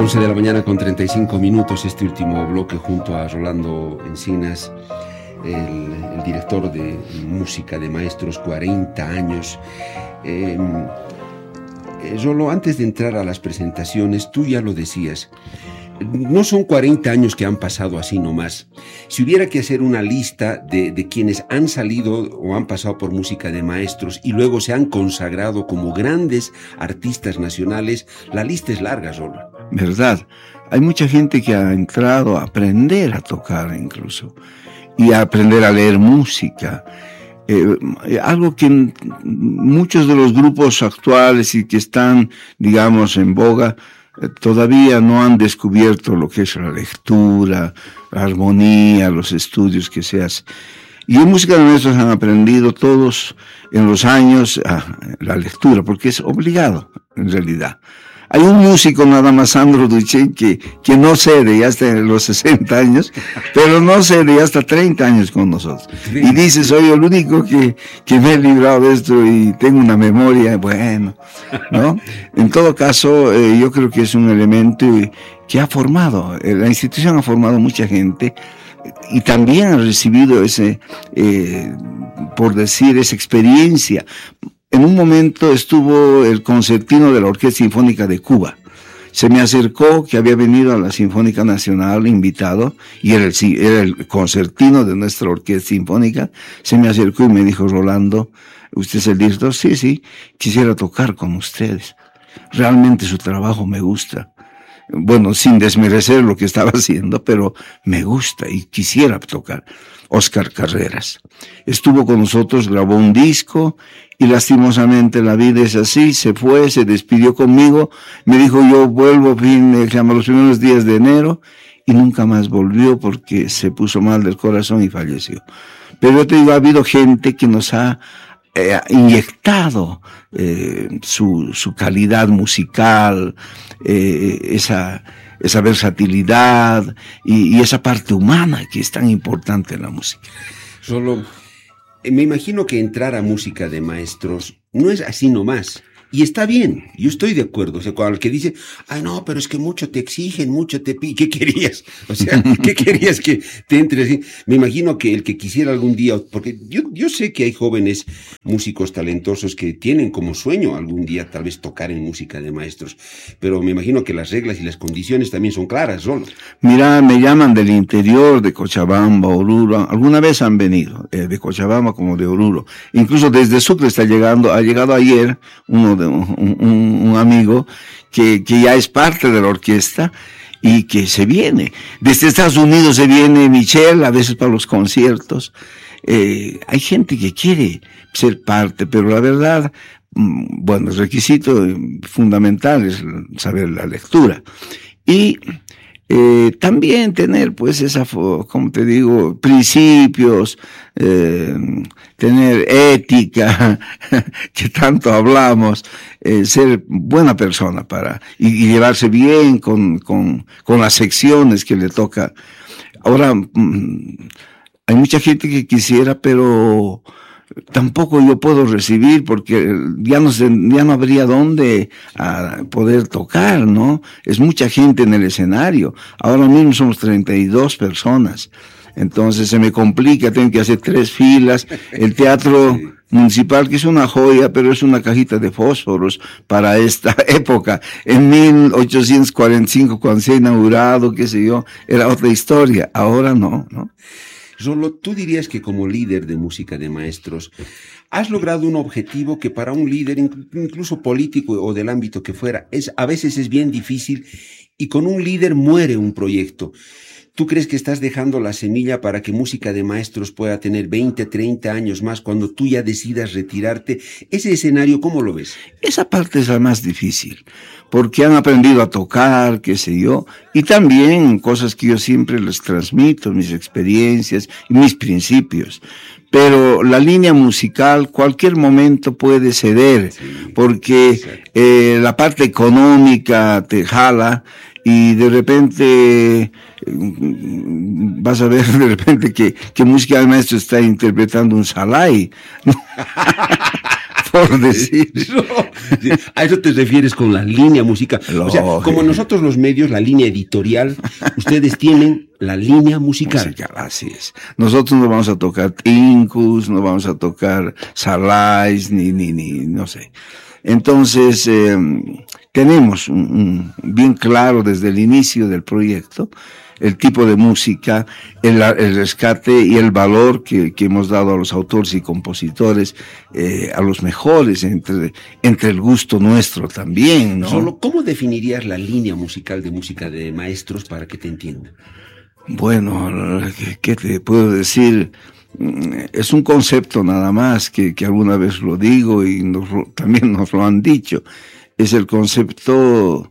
11 de la mañana con 35 minutos, este último bloque junto a Rolando Encinas, el director de música de Maestros, 40 años. Rolo, antes de entrar a las presentaciones, tú ya lo decías, no son 40 años que han pasado así nomás. Si hubiera que hacer una lista de quienes han salido o han pasado por música de Maestros y luego se han consagrado como grandes artistas nacionales, la lista es larga, Rolo. ¿Verdad? Hay mucha gente que ha entrado a aprender a tocar incluso y a aprender a leer música. Algo que muchos de los grupos actuales y que están, digamos, en boga, todavía no han descubierto lo que es la lectura, la armonía, los estudios que se hacen. Y en música de Maestros han aprendido todos en los años la lectura, porque es obligado, en realidad. Hay un músico nada más, Sandro Duché, que no cede ya hasta los 60 años, pero no cede ya hasta 30 años con nosotros. Y dice, soy el único que me he librado de esto y tengo una memoria, bueno, ¿no? En todo caso, yo creo que es un elemento que ha formado, la institución ha formado mucha gente y también ha recibido por decir, esa experiencia. En un momento estuvo el concertino de la Orquesta Sinfónica de Cuba. Se me acercó, que había venido a la Sinfónica Nacional, invitado, y era el concertino de nuestra Orquesta Sinfónica. Se me acercó y me dijo, Rolando, ¿usted es el director? Sí, quisiera tocar con ustedes. Realmente su trabajo me gusta. Bueno, sin desmerecer lo que estaba haciendo, pero me gusta y quisiera tocar. Oscar Carreras estuvo con nosotros, grabó un disco y lastimosamente la vida es así, se fue, se despidió conmigo, me dijo yo vuelvo los primeros días de enero y nunca más volvió porque se puso mal del corazón y falleció. Pero yo te digo, ha habido gente que nos ha inyectado su calidad musical, esa versatilidad y esa parte humana que es tan importante en la música. Solo, me imagino que entrar a música de Maestros no es así nomás. Y está bien, yo estoy de acuerdo. O sea, cuando el que dice, no, pero es que mucho te exigen, mucho te piden, ¿qué querías? O sea, ¿qué querías que te entre así? Me imagino que el que quisiera algún día, porque yo sé que hay jóvenes músicos talentosos que tienen como sueño algún día tal vez tocar en música de Maestros, pero me imagino que las reglas y las condiciones también son claras, Rolo. Mira, me llaman del interior, de Cochabamba, Oruro, alguna vez han venido, de Cochabamba como de Oruro. Incluso desde Sucre ha llegado ayer un amigo que ya es parte de la orquesta y que se viene. Desde Estados Unidos se viene Michelle, a veces para los conciertos. Hay gente que quiere ser parte, pero la verdad, bueno, el requisito fundamental es saber la lectura. Y también tener, pues, como te digo, principios, tener ética, que tanto hablamos, ser buena persona y llevarse bien con las secciones que le toca. Ahora, hay mucha gente que quisiera, pero tampoco yo puedo recibir porque ya no habría dónde poder tocar, ¿no? Es mucha gente en el escenario. Ahora mismo somos 32 personas. Entonces se me complica, tengo que hacer 3 filas. El teatro municipal, que es una joya, pero es una cajita de fósforos para esta época. En 1845, cuando se ha inaugurado, qué sé yo, era otra historia. Ahora no. Rolo, ¿tú dirías que como líder de música de Maestros has logrado un objetivo que para un líder, incluso político o del ámbito que fuera, a veces es bien difícil y con un líder muere un proyecto? ¿Tú crees que estás dejando la semilla para que música de Maestros pueda tener 20, 30 años más cuando tú ya decidas retirarte? ¿Ese escenario cómo lo ves? Esa parte es la más difícil, porque han aprendido a tocar, qué sé yo, y también cosas que yo siempre les transmito, mis experiencias y mis principios. Pero la línea musical cualquier momento puede ceder, porque la parte económica te jala y de repente vas a ver de repente que música de Maestro está interpretando un Salai. por decir. No, a eso te refieres con la línea musical. O sea, como nosotros los medios, la línea editorial, ustedes tienen la línea musical. Así es. Nosotros no vamos a tocar tincus, no vamos a tocar salais, ni, no sé. Entonces, tenemos bien claro desde el inicio del proyecto el tipo de música, el rescate y el valor que hemos dado a los autores y compositores, a los mejores, entre el gusto nuestro también, ¿no? Solo, ¿cómo definirías la línea musical de música de maestros para que te entiendan? Bueno, ¿qué te puedo decir? Es un concepto nada más que alguna vez lo digo y también nos lo han dicho. Es el concepto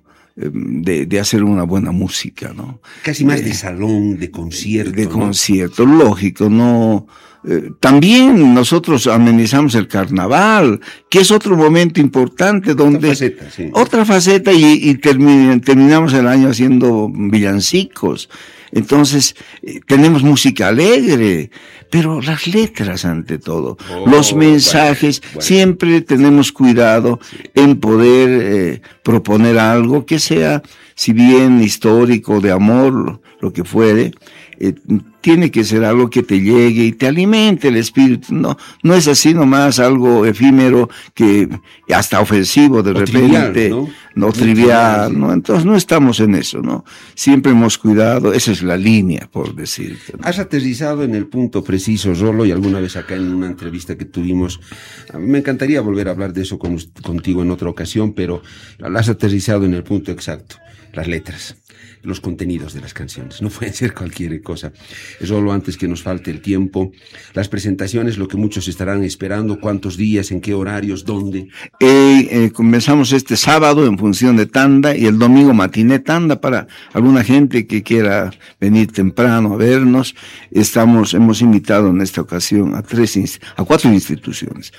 de hacer una buena música, ¿no? Casi más de salón, de concierto. De concierto, lógico, ¿no? También nosotros amenizamos el carnaval, que es otro momento importante donde... Otra faceta y terminamos el año haciendo villancicos. Entonces, tenemos música alegre, pero las letras ante todo, los mensajes, siempre tenemos cuidado en poder proponer algo que sea, si bien histórico, de amor, lo que fuere, tiene que ser algo que te llegue y te alimente el espíritu, no es así nomás algo efímero que hasta ofensivo de repente, trivial, ¿no? Entonces no estamos en eso, ¿no? Siempre hemos cuidado, esa es la línea, por decirte, ¿no? Has aterrizado en el punto preciso, Rolo, y alguna vez acá en una entrevista que tuvimos, a mí me encantaría volver a hablar de eso contigo en otra ocasión, pero has aterrizado en el punto exacto, las letras. Los contenidos de las canciones, no pueden ser cualquier cosa. Solo antes que nos falte el tiempo, las presentaciones, lo que muchos estarán esperando, cuántos días, en qué horarios, dónde. Comenzamos este sábado en función de tanda y el domingo matiné tanda para alguna gente que quiera venir temprano a vernos. Hemos invitado en esta ocasión a 4 instituciones.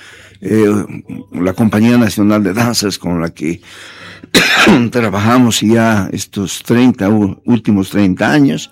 La Compañía Nacional de Danzas, con la que trabajamos ya estos últimos 30 años,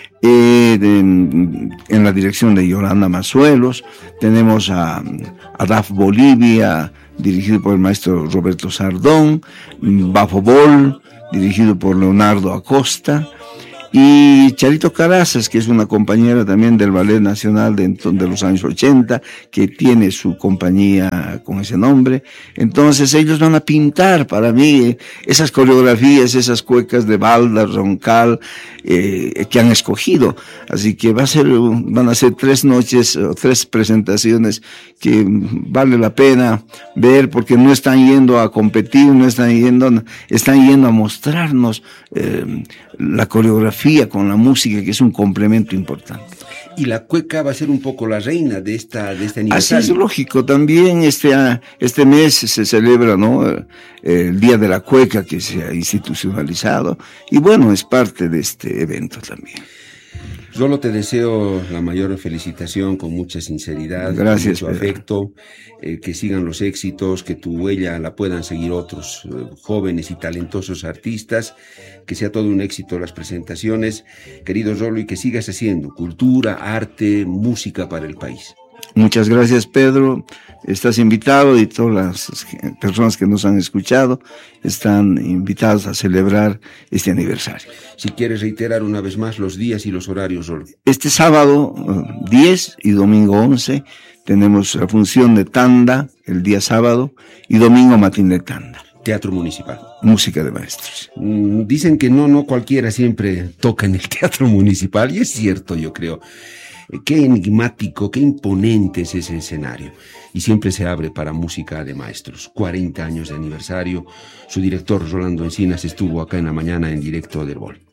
en la dirección de Yolanda Mazuelos. Tenemos a DAF Bolivia, dirigido por el maestro Roberto Sardón, Bafobol, dirigido por Leonardo Acosta, y Charito Carazas, que es una compañera también del Ballet Nacional de los años 80, que tiene su compañía con ese nombre. Entonces ellos van a pintar para mí esas coreografías, esas cuecas de balda, roncal, que han escogido. Así que van a ser 3 noches o 3 presentaciones que vale la pena ver, porque no están yendo a competir, están yendo a mostrarnos la coreografía con la música, que es un complemento importante. Y la cueca va a ser un poco la reina de este aniversario. Así es lógico. También este mes se celebra, ¿no?, el Día de la Cueca, que se ha institucionalizado, y bueno, es parte de este evento también. Solo te deseo la mayor felicitación, con mucha sinceridad, gracias, con mucho afecto, que sigan los éxitos, que tu huella la puedan seguir otros jóvenes y talentosos artistas, que sea todo un éxito las presentaciones, querido Rolo, y que sigas haciendo cultura, arte, música para el país. Muchas gracias, Pedro. Estás invitado, y todas las personas que nos han escuchado están invitadas a celebrar este aniversario. Si quieres reiterar una vez más los días y los horarios, Rolo. Este sábado 10 y domingo 11 tenemos la función de tanda el día sábado y domingo matiné tanda. Teatro Municipal. Música de maestros. Dicen que no cualquiera siempre toca en el Teatro Municipal, y es cierto, yo creo. Qué enigmático, qué imponente es ese escenario. Y siempre se abre para música de maestros. 40 años de aniversario. Su director, Rolando Encinas, estuvo acá en la mañana en directo del Bol.